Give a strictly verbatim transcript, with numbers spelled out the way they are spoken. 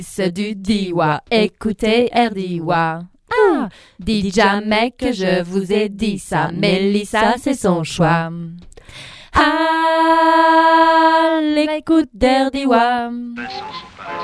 C'est du Diwa, écoutez R D Y. Ah, dites jamais que je vous ai dit ça, Mélissa, c'est son choix. À l'écoute d'R D Y.